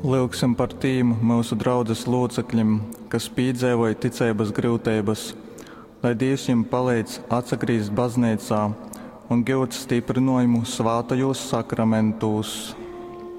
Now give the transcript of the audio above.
Lūgsim par tīm mūsu draudzes locekļiem, kas piedzīvoja ticības grūtības, lai Dievs viņiem palīdz atsagrīzt baznīcā un gūt stiprinājumu svētajos sakramentos.